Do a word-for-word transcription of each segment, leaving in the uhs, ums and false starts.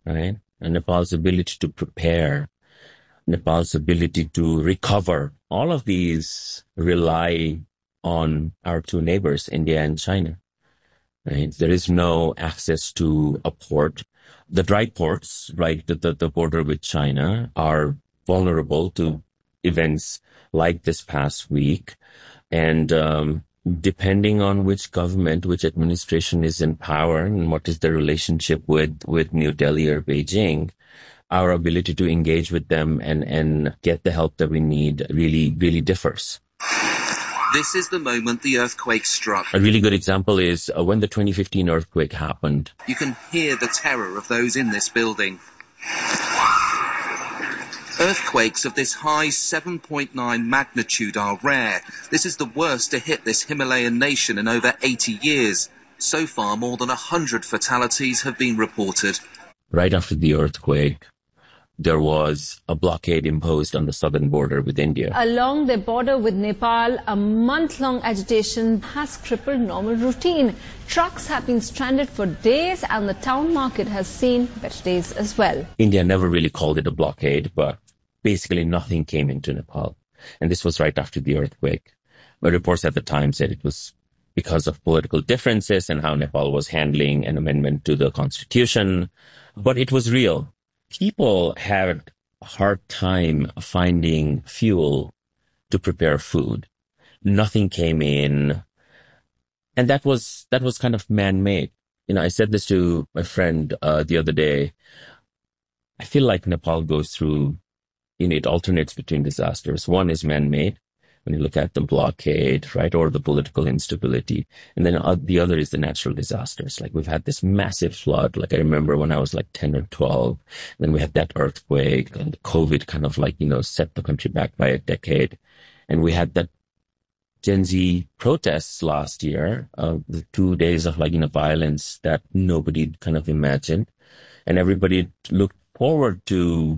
right? And Nepal's ability to prepare, Nepal's ability to recover, all of these rely on our two neighbors, India and China. Right? There is no access to a port. The dry ports, right, the, the, the border with China are vulnerable to events like this past week. And um, depending on which government, which administration is in power and what is the relationship with, with New Delhi or Beijing, our ability to engage with them and, and get the help that we need really, really differs. This is the moment the earthquake struck. A really good example is uh, when the twenty fifteen earthquake happened. You can hear the terror of those in this building. Earthquakes of this high seven point nine magnitude are rare. This is the worst to hit this Himalayan nation in over eighty years. So far, more than one hundred fatalities have been reported. Right after the earthquake, there was a blockade imposed on the southern border with India. Along the border with Nepal, a month-long agitation has crippled normal routine. Trucks have been stranded for days and the town market has seen better days as well. India never really called it a blockade, but basically nothing came into Nepal. And this was right after the earthquake. But reports at the time said it was because of political differences and how Nepal was handling an amendment to the constitution. But it was real. People had a hard time finding fuel to prepare food. Nothing came in. And that was, that was kind of man-made. You know, I said this to my friend uh, the other day. I feel like Nepal goes through, you know, it alternates between disasters. One is man-made, when you look at the blockade, right, or the political instability. And then uh, the other is the natural disasters. Like we've had this massive flood. Like I remember when I was like ten or twelve, then we had that earthquake and COVID kind of like, you know, set the country back by a decade. And we had that Gen Z protests last year, uh, the two days of like, you know, violence that nobody kind of imagined. And everybody looked forward to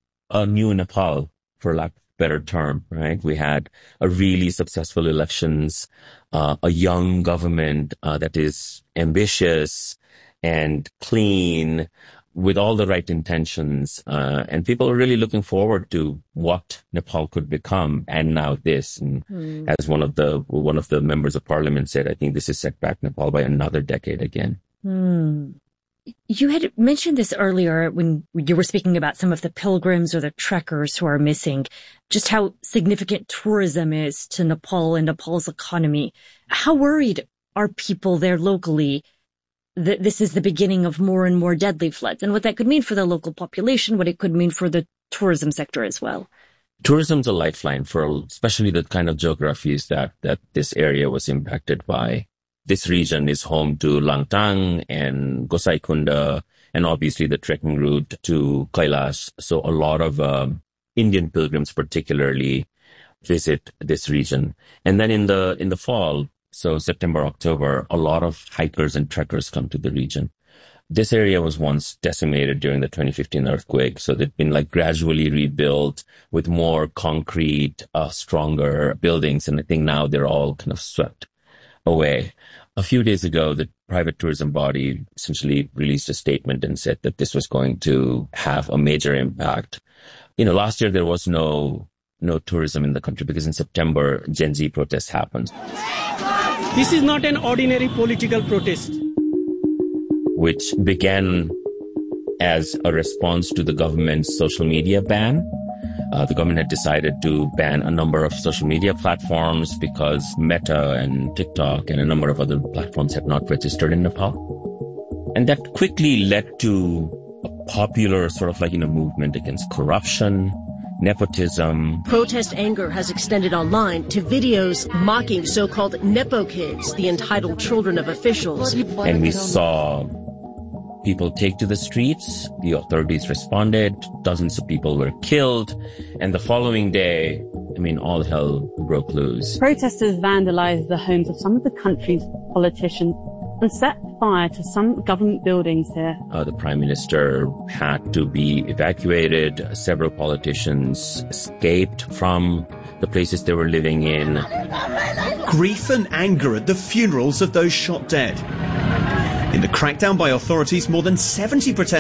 a new Nepal, for lack of a better term, right? We had a really successful elections, uh, a young government uh, that is ambitious and clean with all the right intentions. Uh, and people are really looking forward to what Nepal could become. And now this, and mm. as one of the, one of the members of parliament said, I think this has set back Nepal by another decade again. Mm. You had mentioned this earlier when you were speaking about some of the pilgrims or the trekkers who are missing, just how significant tourism is to Nepal and Nepal's economy. How worried are people there locally that this is the beginning of more and more deadly floods, and what that could mean for the local population, what it could mean for the tourism sector as well? Tourism's a lifeline for especially the kind of geographies that, that this area was impacted by. This region is home to Langtang and Gosai Kunda, and obviously the trekking route to Kailash. So a lot of um, Indian pilgrims particularly visit this region. And then in the in the fall, so September, October, a lot of hikers and trekkers come to the region. This area was once decimated during the twenty fifteen earthquake, so they've been like gradually rebuilt with more concrete, uh, stronger buildings, and I think now they're all kind of swept away. A few days ago, the private tourism body essentially released a statement and said that this was going to have a major impact. You know, last year there was no no tourism in the country because in September, Gen Z protests happened. This is not an ordinary political protest, which began as a response to the government's social media ban. Uh, the government had decided to ban a number of social media platforms because Meta and TikTok and a number of other platforms have not registered in Nepal. And that quickly led to a popular sort of like, you know, movement against corruption, nepotism. Protest anger has extended online to videos mocking so-called Nepo kids, the entitled children of officials. And we saw people take to the streets. The authorities responded. Dozens of people were killed. And the following day, I mean, all hell broke loose. Protesters vandalized the homes of some of the country's politicians and set fire to some government buildings here. Uh, the prime minister had to be evacuated. Several politicians escaped from the places they were living in. Grief and anger at the funerals of those shot dead. In the crackdown by authorities, more than seventy protesters